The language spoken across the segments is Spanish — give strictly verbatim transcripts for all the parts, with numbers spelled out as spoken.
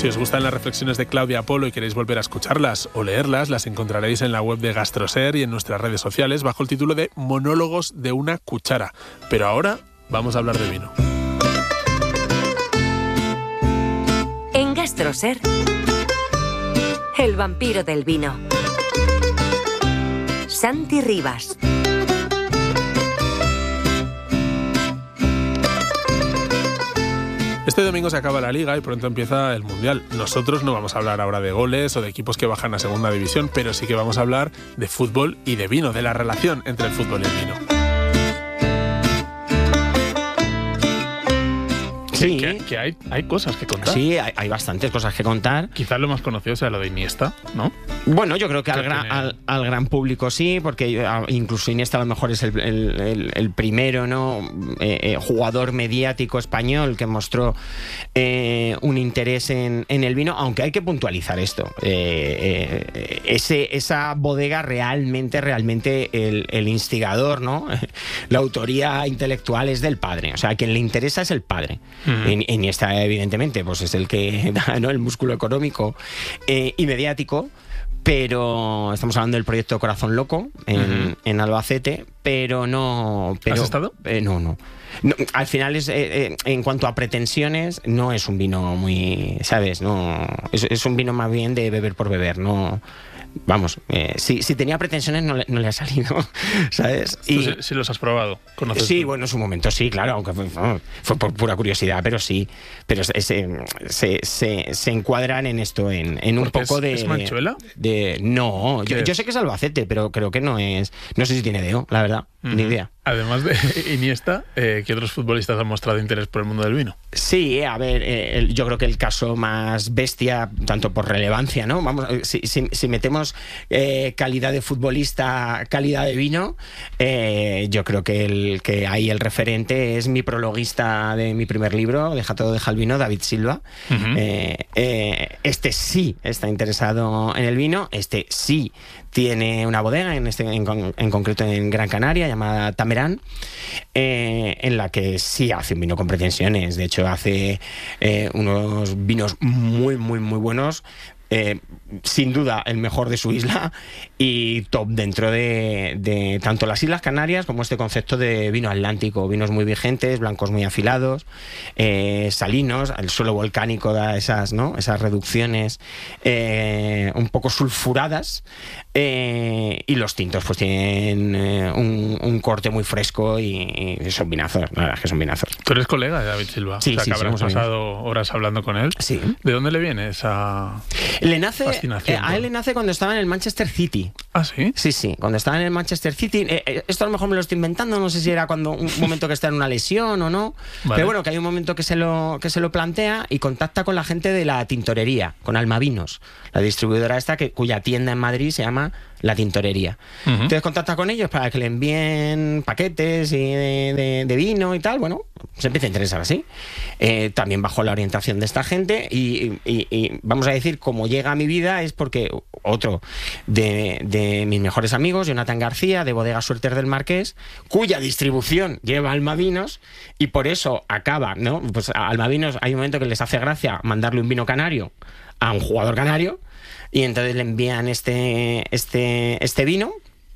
Si os gustan las reflexiones de Claudia Apolo y queréis volver a escucharlas o leerlas, las encontraréis en la web de GastroSer y en nuestras redes sociales bajo el título de Monólogos de una cuchara. Pero ahora vamos a hablar de vino. En GastroSer, el vampiro del vino. Santi Rivas. Este domingo se acaba la Liga y pronto empieza el Mundial. Nosotros no vamos a hablar ahora de goles o de equipos que bajan a segunda división, pero sí que vamos a hablar de fútbol y de vino, de la relación entre el fútbol y el vino. Sí, que, que hay, hay cosas que contar. Sí, hay, hay bastantes cosas que contar. Quizás lo más conocido sea lo de Iniesta, ¿no? Bueno, yo creo que al Que gran, tiene- al, al gran público sí, porque ah, incluso Iniesta a lo mejor es el, el- el- el primero, ¿no? Eh, eh, jugador mediático español que mostró eh, un interés en, en el vino, aunque hay que puntualizar esto. Eh, eh, ese, esa bodega realmente, realmente el, el instigador, ¿no? La autoría intelectual es del padre. O sea, a quien le interesa es el padre. En- Iniesta, evidentemente, pues es el que da, ¿no?, el músculo económico eh, y mediático, pero estamos hablando del proyecto Corazón Loco en, Ujú. en Albacete, pero no... Pero, ¿Has estado? eh, no, no. No, al final, es eh, eh, en cuanto a pretensiones, no es un vino muy... ¿Sabes? No, es, es un vino más bien de beber por beber, no... Vamos, eh, si, si tenía pretensiones no le, no le ha salido, ¿sabes? Tú sí, sí los has probado. ¿Conoces Sí, tú? bueno, en su momento sí, claro, aunque fue, fue por pura curiosidad, pero sí. Pero se, se, se, se- se encuadran en esto, en, en un Porque poco es- de... ¿es Manchuela? De, no, ¿Qué yo, es? yo sé que es Albacete, pero creo que no es... No sé si tiene deo, la verdad, ni Ujú. idea. Además de Iniesta, eh, ¿qué otros futbolistas han mostrado interés por el mundo del vino? Sí, a ver, eh, el- yo creo que el caso más bestia, tanto por relevancia, ¿no? Vamos, eh, si, si- si metemos eh, calidad de futbolista, calidad de vino, eh, yo creo que el que ahí el referente es mi prologuista de mi primer libro, Deja todo, deja el vino, David Silva. Ujú. Eh, eh, este sí está interesado en el vino, este sí tiene una bodega, en, este, en, con- en concreto en Gran Canaria, llamada Tamerán, eh, en la que sí hace un vino con pretensiones. De hecho, hace eh, unos vinos muy, muy, muy buenos. Eh, sin duda el mejor de su isla y top dentro de, de tanto las Islas Canarias como este concepto de vino atlántico, vinos muy vigentes, blancos muy afilados, eh, salinos, el suelo volcánico da esas, ¿no?, esas reducciones eh, un poco sulfuradas, eh, y los tintos pues tienen eh, un, un corte muy fresco y, y son vinazos, la verdad es que son vinazos. Tú eres colega de David Silva. Sí, o sea, sí, que sí, habrás somos pasado horas hablando con él. Sí. ¿De dónde le viene esa...? Le nace, Fascinación, eh, a él le nace cuando estaba en el Manchester City. ¿Ah, sí? Sí, sí, cuando estaba en el Manchester City, eh, eh, esto a lo mejor me lo estoy inventando, no sé si era cuando un momento que está en una lesión o no, Vale. pero bueno, que hay un momento que se lo que se lo plantea y contacta con la gente de la tintorería, con Almavinos, la distribuidora esta que cuya tienda en Madrid se llama La Tintorería. Ujú. Entonces contacta con ellos para que le envíen paquetes y de, de- de vino y tal. Bueno, se empieza a interesar así. Eh, también bajo la orientación de esta gente y, y- y vamos a decir, como llega a mi vida es porque otro de, de mis mejores amigos, Jonathan García, de Bodega Suertes del Marqués, cuya distribución lleva Almavinos y por eso acaba, ¿no? Pues a Almavinos hay un momento que les hace gracia mandarle un vino canario a un jugador canario y entonces le envían este, este, este vino.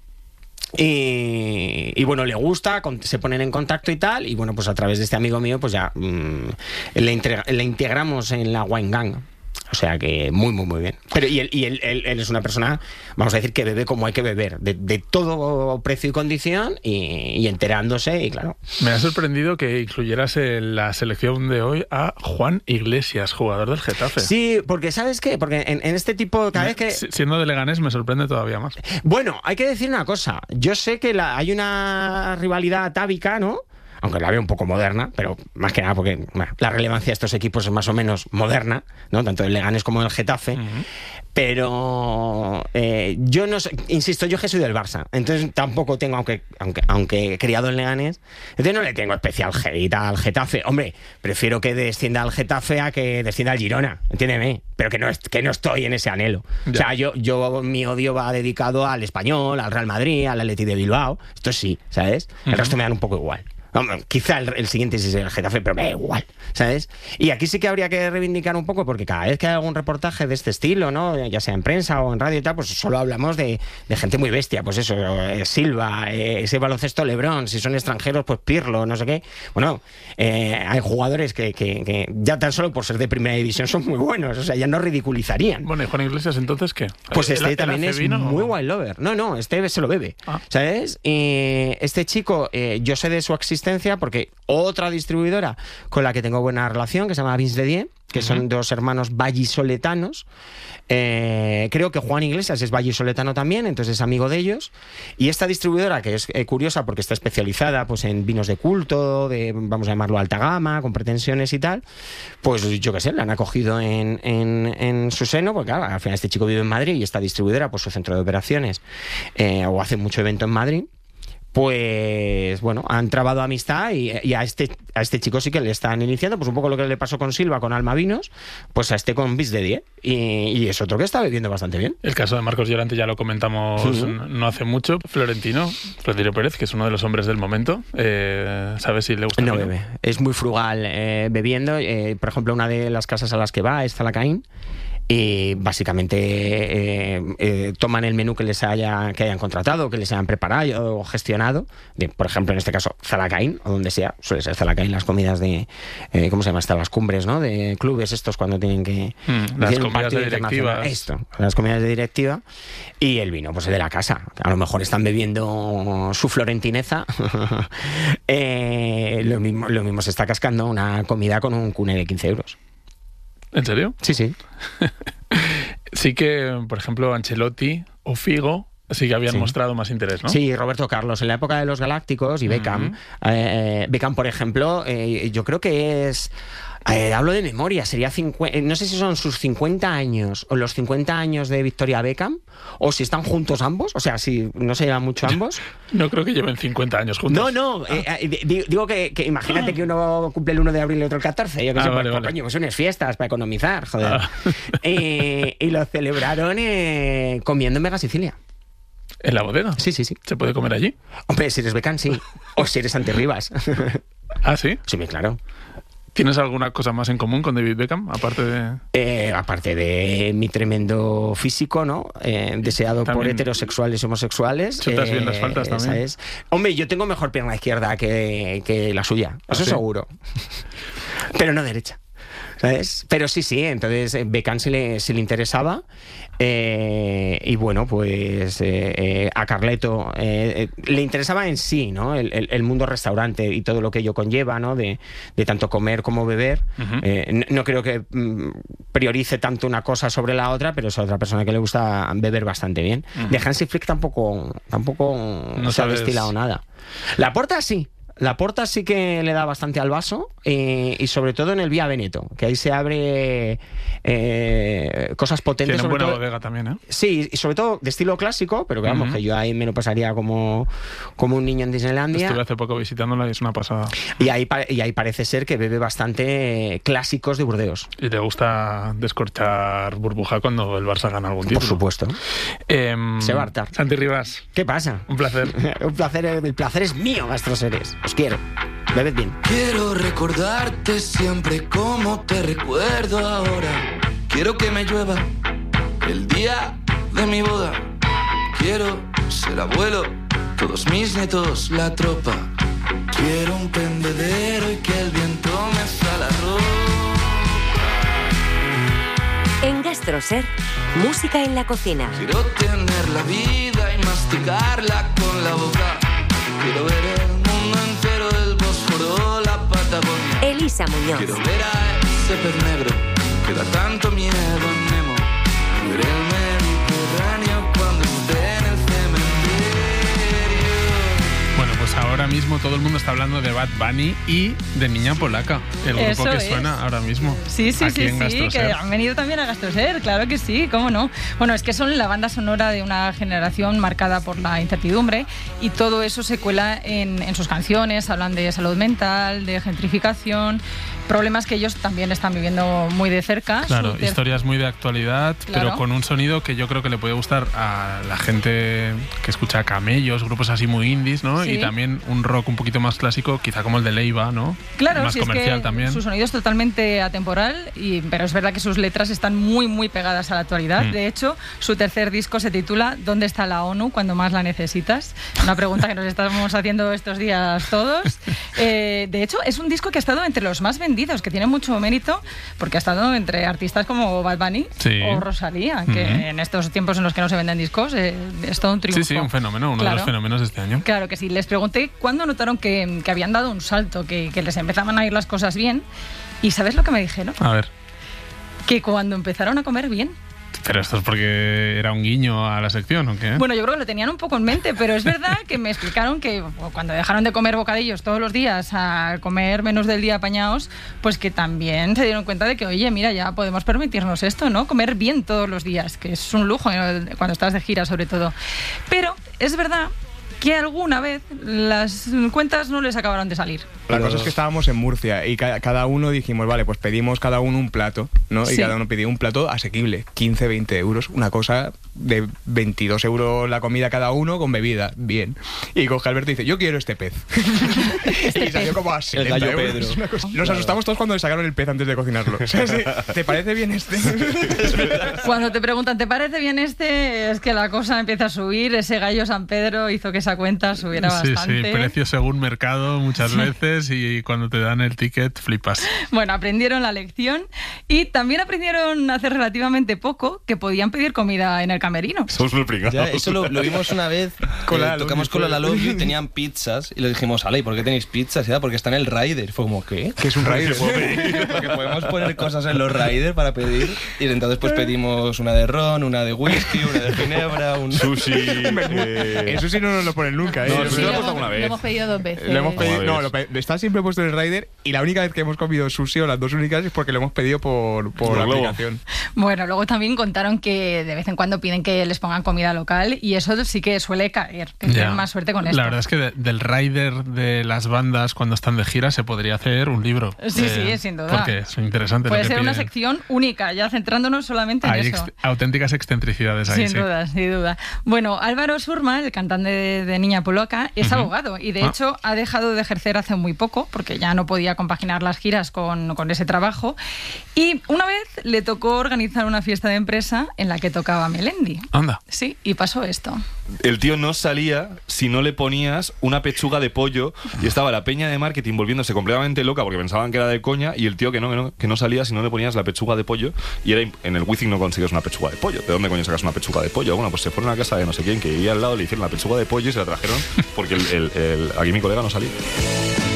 Y, y bueno, le gusta, con- se ponen en contacto y tal, y bueno, pues a través de este amigo mío, pues ya mm, le, integra- le integramos en la Wine Gang. O sea que muy, muy, muy bien. Pero y él, y él, él- él es una persona, vamos a decir, que bebe como hay que beber, de, de todo precio y condición, y, y enterándose, y claro. Me ha sorprendido que incluyeras en la selección de hoy a Juan Iglesias, jugador del Getafe. Sí, porque ¿sabes qué? Porque en, en este tipo, cada vez que... Si- Siendo de Leganés me sorprende todavía más. Bueno, hay que decir una cosa. Yo sé que la- hay una rivalidad atávica, ¿no? Aunque la veo un poco moderna, pero más que nada porque bueno, la relevancia de estos equipos es más o menos moderna, ¿no? Tanto el Leganés como el Getafe. Ujú. Pero eh, yo no sé, insisto, yo que soy del Barça, entonces tampoco tengo, aunque, aunque, aunque he criado en Leganés, entonces no le tengo especial hate al Getafe. Hombre, prefiero que descienda al Getafe a que descienda al Girona, entiéndeme, pero que no, est- que no estoy en ese anhelo. Ya. O sea, yo, yo mi odio va dedicado al Español, al Real Madrid, al Atleti de Bilbao, esto sí, ¿sabes? El Ujú. resto me dan un poco igual. Hombre, quizá el, el siguiente sí sea el Getafe, pero me da igual, ¿sabes? Y aquí sí que habría que reivindicar un poco, porque cada vez que hay algún reportaje de este estilo, ¿no? Ya sea en prensa o en radio y tal, pues solo hablamos de, de gente muy bestia. Pues eso, eh, Silva, eh, ese baloncesto LeBron, si son extranjeros, pues Pirlo, no sé qué. Bueno, eh, hay jugadores que, que, que ya tan solo por ser de primera división son muy buenos, o sea, ya no ridiculizarían. Bueno, ¿y Juan Iglesias entonces qué? Pues este ¿El, también el es vino, muy o... wild lover. No, no, este se lo bebe, ah. ¿sabes? Y este chico, eh, yo sé de su existencia porque otra distribuidora con la que tengo buena relación, que se llama Vince Dedier, que uh-huh. son dos hermanos vallisoletanos. Eh, creo que Juan Iglesias es vallisoletano también, entonces es amigo de ellos. Y esta distribuidora, que es eh, curiosa porque está especializada pues en vinos de culto, de, vamos a llamarlo alta gama, con pretensiones y tal, pues yo qué sé, la han acogido en, en, en su seno, porque claro, al final este chico vive en Madrid y esta distribuidora, pues su centro de operaciones, eh, o hace mucho evento en Madrid. Pues bueno, han trabado amistad y, y a este a este chico sí que le están iniciando, pues un poco lo que le pasó con Silva, con Alma Vinos, pues a este con Vince Dedier, y, y es otro que está bebiendo bastante bien. El caso de Marcos Llorente ya lo comentamos uh-huh. no hace mucho. Florentino, Florentino Pérez, que es uno de los hombres del momento, eh, ¿sabes si le gusta? No bebe, es muy frugal eh, bebiendo, eh, por ejemplo, una de las casas a las que va es Zalacaín. Y básicamente eh, eh, toman el menú que les haya que hayan contratado, que les hayan preparado o gestionado, de, por ejemplo en este caso Zalacaín, o donde sea, suele ser Zalacaín las comidas de, eh, ¿cómo se llama? Hasta las cumbres, ¿no? De clubes estos cuando tienen que... Mm, las comidas de directiva. Esto, las comidas de directiva. Y el vino, pues el de la casa. A lo mejor están bebiendo su florentineza. eh, lo, mismo, lo mismo se está cascando una comida con un cune de quince euros. ¿En serio? Sí, sí. Sí que, por ejemplo, Ancelotti o Figo sí que habían sí. mostrado más interés, ¿no? Sí, Roberto Carlos, en la época de los Galácticos y Beckham. Uh-huh. eh, Beckham, por ejemplo, eh, yo creo que es... Eh, hablo de memoria, sería cincuenta, no sé si son sus cincuenta años o los cincuenta años de Victoria Beckham, o si están juntos ambos, o sea, si no se llevan mucho ambos. No creo que lleven cincuenta años juntos. No, no, ah. eh, eh, digo que, que imagínate que uno cumple el uno de abril y otro el catorce, yo que ah, sé, vale, pues, vale. coño, pues unas fiestas para economizar, joder. Ah. eh, y lo celebraron eh, comiendo en Mega Sicilia. ¿En la bodega? Sí, sí, sí. ¿Se puede comer allí? Hombre, si eres Beckham, sí. O si eres Ante Rivas. ¿Ah, sí? Sí, claro. ¿Tienes alguna cosa más en común con David Beckham, aparte de...? Eh, aparte de mi tremendo físico, ¿no? Eh, deseado también por heterosexuales y homosexuales. Chutas eh, bien las faltas también. Es. Hombre, yo tengo mejor pierna izquierda que, que la suya, eso ¿Ah, sí? seguro. Pero no derecha. ¿Sabes? Pero sí, sí, entonces Beckham se le, se le interesaba eh, y bueno, pues eh, eh, a Carleto eh, eh, le interesaba en sí, ¿no? El, el, el mundo restaurante y todo lo que ello conlleva, ¿no? De, de tanto comer como beber. Uh-huh. eh, no, no creo que mm, priorice tanto una cosa sobre la otra, pero es otra persona que le gusta beber bastante bien. Uh-huh. De Hansi Flick tampoco, tampoco no se ha sabes... destilado nada. Laporta sí. Laporta sí que le da bastante al vaso eh, y sobre todo en el Vía Veneto, que ahí se abre eh, cosas potentes. Tiene sobre buena todo, bodega también, ¿eh? Sí, y sobre todo de estilo clásico, pero que vamos, uh-huh. que yo ahí me lo pasaría como, como un niño en Disneylandia. Estuve hace poco visitándola y es una pasada. Y ahí, y ahí parece ser que bebe bastante clásicos de Burdeos. Y te gusta descorchar burbuja cuando el Barça gana algún título. Por supuesto. Eh, Se va a hartar. Santi Rivas. ¿Qué pasa? Un placer. un placer, el placer es mío, Gastroseres. Os quiero. Bebed bien. Quiero recordarte siempre como te recuerdo ahora. Quiero que me llueva el día de mi boda. Quiero ser abuelo, todos mis nietos la tropa. Quiero un tendedero y que el viento me sa la ropa. En Gastroser, música en la cocina. Quiero tener la vida y masticarla con la boca. Quiero ver el mundo entero, el Bósforo, la Patagonia. Elisa Muñoz. Quiero ver a ese pez negro que da tanto miedo en Nemo. Ver el Mediterráneo cuando esté en el cementerio. Bueno, pues ahora mismo todo el mundo está hablando de Bad Bunny y de Niña Polaca, el grupo Eso que es. suena ahora mismo. Sí, sí, aquí sí, en sí, que han venido también a Gastroser, claro que sí, cómo no. Bueno, es que son la banda sonora de una generación marcada por la incertidumbre y todo eso se cuela en, en sus canciones, hablan de salud mental, de gentrificación, problemas que ellos también están viviendo muy de cerca. Claro, Su ter- historias muy de actualidad, Claro. pero con un sonido que yo creo que le puede gustar a la gente que escucha Camellos, grupos así muy indies, ¿no? Sí. Y también un rock un poquito más clásico, quizá como el de Leiva, ¿no? Claro, más si comercial es que también. Su sonido es totalmente atemporal, y, pero es verdad que sus letras están muy, muy pegadas a la actualidad. Mm. De hecho, su tercer disco se titula ¿Dónde está la ONU cuando más la necesitas? Una pregunta que nos estamos haciendo estos días todos. Eh, de hecho, es un disco que ha estado entre los más vendidos, que tiene mucho mérito, porque ha estado entre artistas como Bad Bunny sí. o Rosalía, que uh-huh. en estos tiempos en los que no se venden discos eh, es todo un triunfo. Sí, sí, un fenómeno, uno claro. de los fenómenos de este año. Claro que sí. Les pregunté cuándo notaron que, que habían dado un salto, que, que les empezaban a ir las cosas bien, y ¿sabes lo que me dijeron? A ver. Que cuando empezaron a comer bien. ¿Pero esto es porque era un guiño a la sección o qué? Bueno, yo creo que lo tenían un poco en mente, pero es verdad que me explicaron que cuando dejaron de comer bocadillos todos los días a comer menos del día apañados, pues que también se dieron cuenta de que, oye, mira, ya podemos permitirnos esto, ¿no? Comer bien todos los días, que es un lujo, ¿no? Cuando estás de gira sobre todo. Pero es verdad que alguna vez las cuentas no les acabaron de salir. La cosa es que estábamos en Murcia y ca- cada uno dijimos, vale, pues pedimos cada uno un plato, ¿no? Y sí. cada uno pidió un plato asequible, quince, veinte euros, una cosa de veintidós euros la comida cada uno con bebida, bien. Y coge Alberto y dice, yo quiero este pez. Este y salió pez. Como a setenta el gallo euros. Pedro. Nos claro. asustamos todos cuando le sacaron el pez antes de cocinarlo. O sea, sí, ¿te parece bien este? Cuando te preguntan, ¿te parece bien este? Es que la cosa empieza a subir, ese gallo San Pedro hizo que esa cuenta subiera sí, bastante. Sí, precio según mercado muchas sí. veces, y cuando te dan el ticket flipas. Bueno, aprendieron la lección y también aprendieron hace relativamente poco que podían pedir comida en el camerino. Somos muy pringados. Ya, eso lo, lo vimos una vez, con la, tocamos con la Love You y tenían pizzas y le dijimos, ale, ¿y por qué tenéis pizzas? Era porque está en el rider. Fue como, ¿qué? ¿Qué es un rider? Porque podemos poner cosas en los riders para pedir, y entonces pues pedimos una de ron, una de whisky, una de ginebra, un sushi. eh... Eso sí no nos lo ponen nunca, ¿eh? No, sí, lo, hemos, lo hemos pedido dos veces. Lo hemos pedido, no, lo pe- está siempre puesto en el rider, y la única vez que hemos comido sushi, o las dos únicas, es porque lo hemos pedido por, por la aplicación. Bueno, luego también contaron que de vez en cuando piden que les pongan comida local, y eso sí que suele caer, que tienen más suerte con esto. La verdad es que de, del rider de las bandas cuando están de gira se podría hacer un libro. Sí, eh, sí, sin duda. Porque es interesante. Puede lo que ser piden. Una sección única, ya centrándonos solamente en Hay eso. Ex- auténticas excentricidades ahí, Sin sí. duda, sin duda. Bueno, Álvaro Surma, el cantante de, de Niña Polaca, es uh-huh. abogado, y de ah. hecho ha dejado de ejercer hace muy poco porque ya no podía compaginar las giras con, con ese trabajo, y una vez le tocó organizar una fiesta de empresa en la que tocaba Melendi. Anda. Sí, y pasó esto. El tío no salía si no le ponías una pechuga de pollo, y estaba la peña de marketing volviéndose completamente loca porque pensaban que era de coña, y el tío que no, que no, que no salía si no le ponías la pechuga de pollo, y era en el Wizzing no consigues una pechuga de pollo. ¿De dónde coño sacas una pechuga de pollo? Bueno, pues se fueron a casa de no sé quién que vivía al lado, le hicieron la pechuga de pollo y se la trajeron porque el, el, el, aquí mi colega no salía.